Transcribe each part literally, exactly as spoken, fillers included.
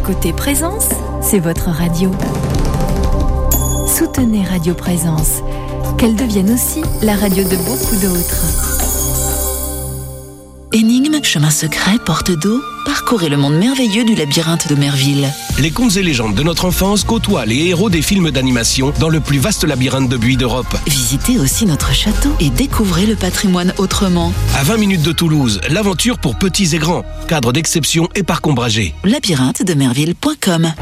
écoutez Présence, c'est votre radio. Soutenez Radio Présence, qu'elle devienne aussi la radio de beaucoup d'autres. Énigmes, chemins secrets, portes d'eau, parcourez le monde merveilleux du labyrinthe de Merville. Les contes et légendes de notre enfance côtoient les héros des films d'animation dans le plus vaste labyrinthe de buis d'Europe. Visitez aussi notre château et découvrez le patrimoine autrement. À vingt minutes de Toulouse, l'aventure pour petits et grands. Cadre d'exception et parc ombragé. labyrinthe de merville point com.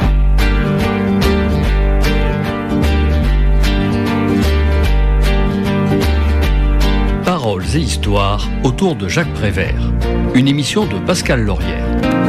Paroles et histoires autour de Jacques Prévert, une émission de Pascal Laurière.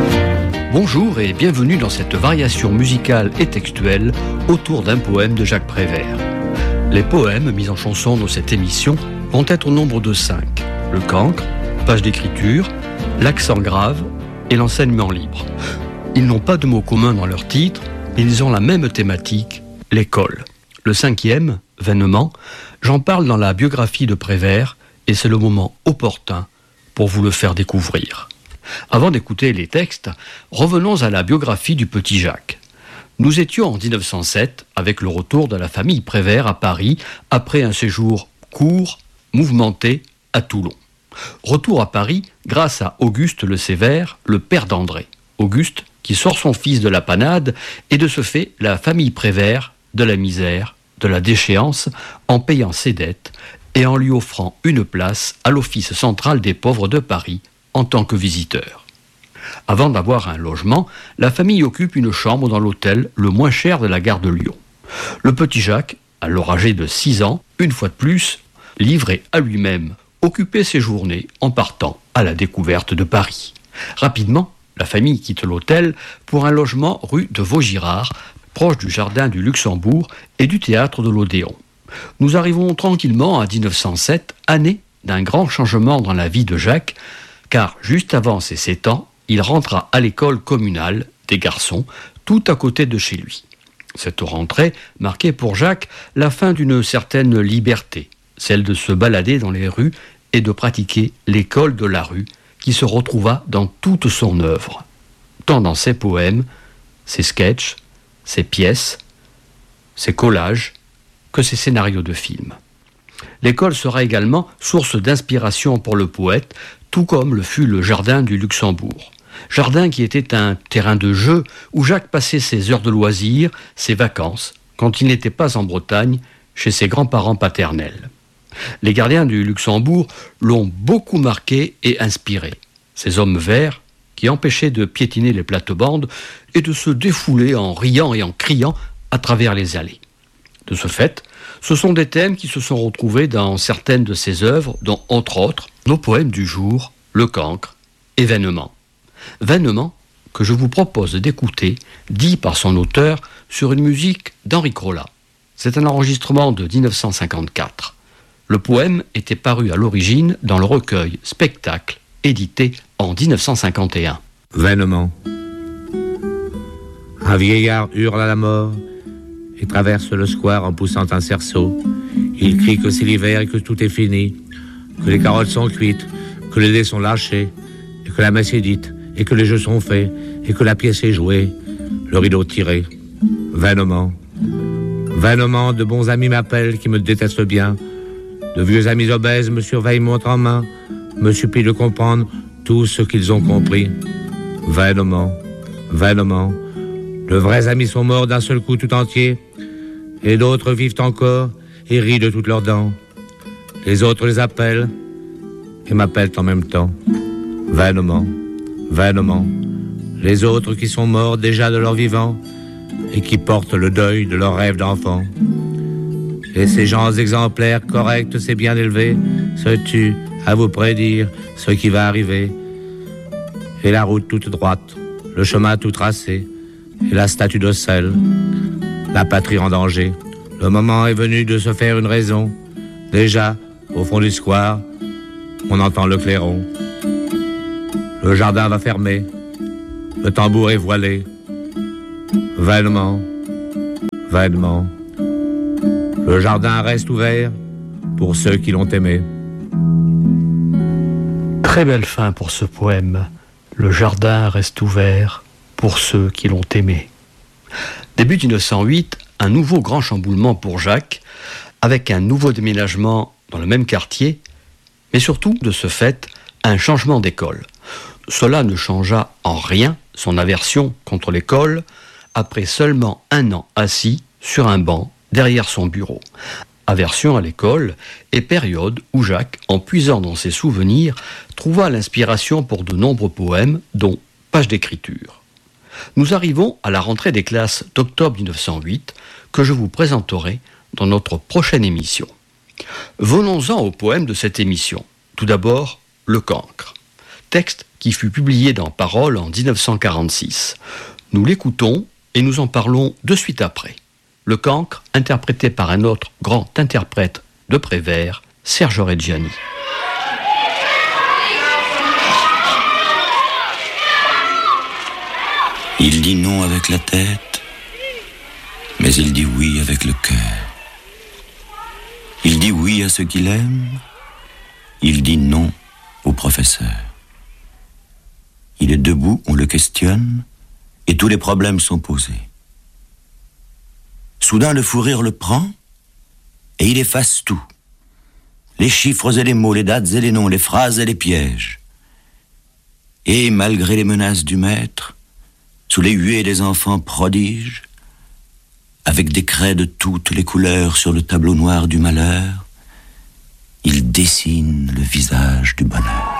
Bonjour et bienvenue dans cette variation musicale et textuelle autour d'un poème de Jacques Prévert. Les poèmes mis en chanson dans cette émission vont être au nombre de cinq. Le cancre, page d'écriture, l'accent grave et l'enseignement libre. Ils n'ont pas de mots communs dans leur titre, mais ils ont la même thématique, l'école. Le cinquième, vainement, j'en parle dans la biographie de Prévert, et c'est le moment opportun pour vous le faire découvrir. Avant d'écouter les textes, revenons à la biographie du petit Jacques. Nous étions en dix-neuf cent sept avec le retour de la famille Prévert à Paris après un séjour court, mouvementé à Toulon. Retour à Paris grâce à Auguste le Sévère, le père d'André. Auguste qui sort son fils de la panade et de ce fait la famille Prévert de la misère, de la déchéance en payant ses dettes et en lui offrant une place à l'Office central des pauvres de Paris en tant que visiteur. Avant d'avoir un logement, la famille occupe une chambre dans l'hôtel le moins cher de la gare de Lyon. Le petit Jacques, alors âgé de six ans, une fois de plus, livré à lui-même, occupait ses journées en partant à la découverte de Paris. Rapidement, la famille quitte l'hôtel pour un logement rue de Vaugirard, proche du jardin du Luxembourg et du théâtre de l'Odéon. Nous arrivons tranquillement à dix-neuf cent sept, année d'un grand changement dans la vie de Jacques, car juste avant ses sept ans, il rentra à l'école communale des garçons, tout à côté de chez lui. Cette rentrée marquait pour Jacques la fin d'une certaine liberté, celle de se balader dans les rues et de pratiquer l'école de la rue, qui se retrouva dans toute son œuvre, tant dans ses poèmes, ses sketchs, ses pièces, ses collages, que ses scénarios de films. L'école sera également source d'inspiration pour le poète, tout comme le fut le jardin du Luxembourg. Jardin qui était un terrain de jeu où Jacques passait ses heures de loisirs, ses vacances, quand il n'était pas en Bretagne, chez ses grands-parents paternels. Les gardiens du Luxembourg l'ont beaucoup marqué et inspiré. Ces hommes verts qui empêchaient de piétiner les plates-bandes et de se défouler en riant et en criant à travers les allées. De ce fait, ce sont des thèmes qui se sont retrouvés dans certaines de ses œuvres, dont, entre autres, nos poèmes du jour, Le cancre et Vainement. Vainement, que je vous propose d'écouter, dit par son auteur sur une musique d'Henri Crolla. C'est un enregistrement de dix-neuf cent cinquante-quatre. Le poème était paru à l'origine dans le recueil Spectacle, édité en dix-neuf cent cinquante et un. Vainement. Un vieillard hurle à la mort et traverse le square en poussant un cerceau. Il crie que c'est l'hiver et que tout est fini, que les carottes sont cuites, que les dés sont lâchés, et que la messe est dite, et que les jeux sont faits, et que la pièce est jouée, le rideau tiré. Vainement. Vainement, de bons amis m'appellent qui me détestent bien. De vieux amis obèses me surveillent montre en main, me supplient de comprendre tout ce qu'ils ont compris. Vainement. Vainement. De vrais amis sont morts d'un seul coup tout entier, et d'autres vivent encore et rient de toutes leurs dents. Les autres les appellent et m'appellent en même temps. Vainement, vainement. Les autres qui sont morts déjà de leur vivant et qui portent le deuil de leurs rêves d'enfant. Et ces gens exemplaires, corrects, c'est bien élevé, se tuent à vous prédire ce qui va arriver. Et la route toute droite, le chemin tout tracé, et la statue de sel, la patrie en danger. Le moment est venu de se faire une raison. Déjà, au fond du square, on entend le clairon. Le jardin va fermer, le tambour est voilé. Vainement, vainement, le jardin reste ouvert pour ceux qui l'ont aimé. Très belle fin pour ce poème. Le jardin reste ouvert pour ceux qui l'ont aimé. Début dix-neuf cent huit, un nouveau grand chamboulement pour Jacques, avec un nouveau déménagement dans le même quartier, mais surtout, de ce fait, un changement d'école. Cela ne changea en rien son aversion contre l'école, après seulement un an assis sur un banc derrière son bureau. Aversion à l'école et période où Jacques, en puisant dans ses souvenirs, trouva l'inspiration pour de nombreux poèmes, dont Pages d'écriture. Nous arrivons à la rentrée des classes d'octobre dix-neuf cent huit, que je vous présenterai dans notre prochaine émission. Venons-en au poème de cette émission. Tout d'abord, Le Cancre, texte qui fut publié dans Paroles en dix-neuf cent quarante-six. Nous l'écoutons et nous en parlons de suite après. Le Cancre, interprété par un autre grand interprète de Prévert, Serge Reggiani. Il dit non avec la tête, mais il dit oui avec le cœur. Il dit oui à ceux qu'il aime, il dit non au professeur. Il est debout, on le questionne, et tous les problèmes sont posés. Soudain, le fou rire le prend, et il efface tout. Les chiffres et les mots, les dates et les noms, les phrases et les pièges. Et malgré les menaces du maître, sous les huées des enfants prodiges, avec des craies de toutes les couleurs sur le tableau noir du malheur, il dessine le visage du bonheur.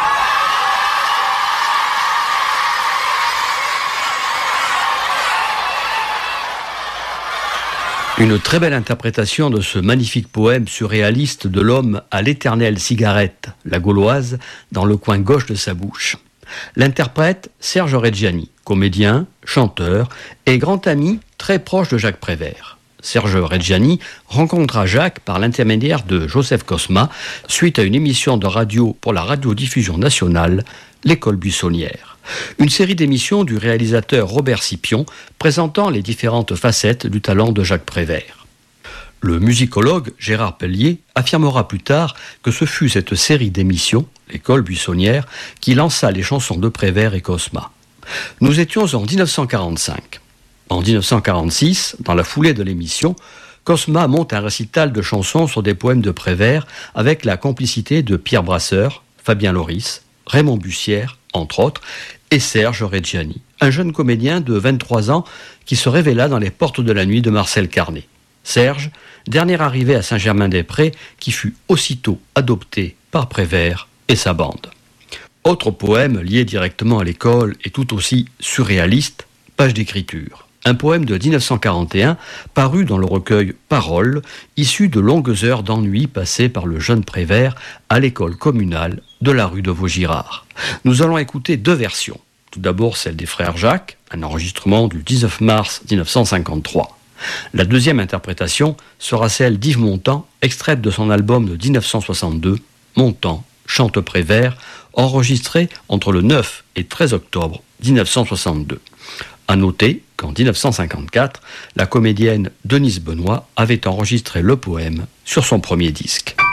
Une très belle interprétation de ce magnifique poème surréaliste de l'homme à l'éternelle cigarette, la gauloise, dans le coin gauche de sa bouche. L'interprète Serge Reggiani, comédien, chanteur et grand ami très proche de Jacques Prévert. Serge Reggiani rencontra Jacques par l'intermédiaire de Joseph Cosma suite à une émission de radio pour la radiodiffusion nationale, L'École Buissonnière. Une série d'émissions du réalisateur Robert Scipion présentant les différentes facettes du talent de Jacques Prévert. Le musicologue Gérard Pellier affirmera plus tard que ce fut cette série d'émissions, L'École Buissonnière, qui lança les chansons de Prévert et Cosma. Nous étions en dix-neuf cent quarante-cinq. En dix-neuf cent quarante-six, dans la foulée de l'émission, Cosma monte un récital de chansons sur des poèmes de Prévert avec la complicité de Pierre Brasseur, Fabien Loris, Raymond Bussière, entre autres, et Serge Reggiani, un jeune comédien de vingt-trois ans qui se révéla dans Les Portes de la Nuit de Marcel Carné. Serge, dernier arrivé à Saint-Germain-des-Prés, qui fut aussitôt adopté par Prévert et sa bande. Autre poème lié directement à l'école et tout aussi surréaliste, Pages d'écriture. Un poème de dix-neuf cent quarante et un, paru dans le recueil Paroles, issu de longues heures d'ennui passées par le jeune Prévert à l'école communale de la rue de Vaugirard. Nous allons écouter deux versions. Tout d'abord celle des frères Jacques, un enregistrement du dix-neuf mars dix-neuf cent cinquante-trois. La deuxième interprétation sera celle d'Yves Montand, extraite de son album de dix-neuf cent soixante-deux, Montand chante Prévert, enregistré entre le neuf et treize octobre dix-neuf cent soixante-deux. À noter qu'en dix-neuf cent cinquante-quatre, la comédienne Denise Benoît avait enregistré le poème sur son premier disque.